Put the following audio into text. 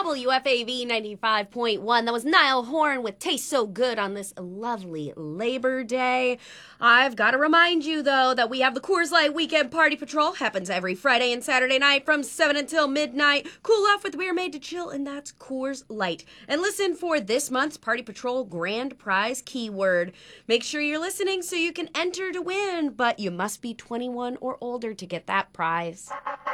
WFAV 95.1. That was Niall Horan with Taste So Good on this lovely Labor Day. I've got to remind you, though, that we have the Coors Light Weekend Party Patrol. Happens every Friday and Saturday night from 7 until midnight. Cool off with beer made to chill, and that's Coors Light. And listen for this month's Party Patrol Grand Prize keyword. Make sure you're listening so you can enter to win, but you must be 21 or older to get that prize.